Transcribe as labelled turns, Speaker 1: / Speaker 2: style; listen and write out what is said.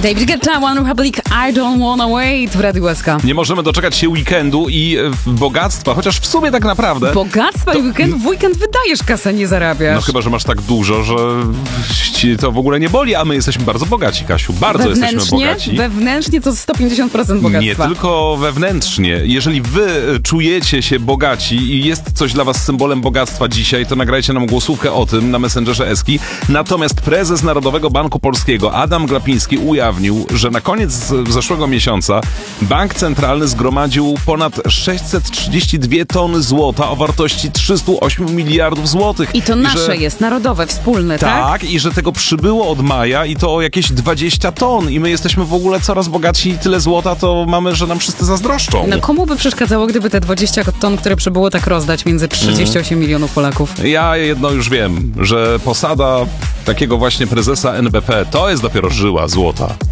Speaker 1: David Guetta, One Republic, I Don't Wanna Wait w Radiu SK.
Speaker 2: Nie możemy doczekać się weekendu i bogactwa, chociaż w sumie tak naprawdę...
Speaker 1: Bogactwa i weekend? W weekend wydajesz kasę, nie zarabiasz.
Speaker 2: No chyba, że masz tak dużo, że ci to w ogóle nie boli, a my jesteśmy bardzo bogaci, Kasiu. Bardzo jesteśmy bogaci.
Speaker 1: Wewnętrznie to 150% bogactwa.
Speaker 2: Nie tylko wewnętrznie. Jeżeli wy czujecie się bogaci i jest coś dla was symbolem bogactwa dzisiaj, to nagrajcie nam głosówkę o tym na Messengerze Eski. Natomiast prezes Narodowego Banku Polskiego Adam Glapiński ujawnił, że na koniec zeszłego miesiąca Bank Centralny zgromadził ponad 632 tony złota o wartości 308 miliardów złotych.
Speaker 1: I to nasze jest, narodowe, wspólne, tak?
Speaker 2: Tak, i że tego przybyło od maja i to o jakieś 20 ton. I my jesteśmy w ogóle coraz bogatsi i tyle złota to mamy, że nam wszyscy zazdroszczą.
Speaker 1: No komu by przeszkadzało, gdyby te 20 ton, które przybyło, tak rozdać między 38 milionów Polaków?
Speaker 2: Ja jedno już wiem, że posada takiego właśnie prezesa NBP to jest dopiero żyła złota.